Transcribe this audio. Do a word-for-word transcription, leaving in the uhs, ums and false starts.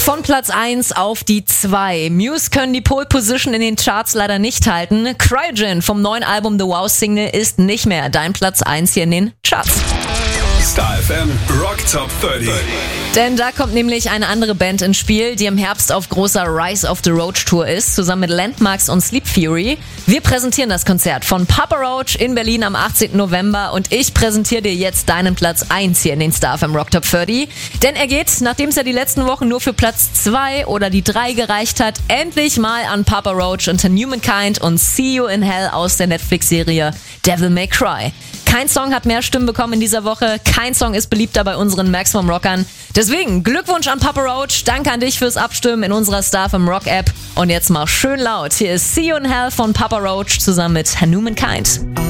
Von Platz eins auf die zwei. Muse können die Pole Position in den Charts leider nicht halten. Cryogen vom neuen Album The Wow Single ist nicht mehr dein Platz eins hier in den Charts. Star F M Rock Top dreißig. Denn da kommt nämlich eine andere Band ins Spiel, die im Herbst auf großer Rise of the Roach Tour ist, zusammen mit Landmarks und Sleep Fury. Wir präsentieren das Konzert von Papa Roach in Berlin am achtzehnten November und ich präsentiere dir jetzt deinen Platz eins hier in den Star F M Rock Top dreißig. Denn er geht, nachdem es ja die letzten Wochen nur für Platz zwei oder die drei gereicht hat, endlich mal an Papa Roach unter Humankind und See You in Hell aus der Netflix-Serie Devil May Cry. Kein Song hat mehr Stimmen bekommen in dieser Woche. Kein Song ist beliebter bei unseren Maximum Rockern. Deswegen Glückwunsch an Papa Roach. Danke an dich fürs Abstimmen in unserer Star F M Rock App. Und jetzt mal schön laut. Hier ist See You in Hell von Papa Roach zusammen mit Humankind.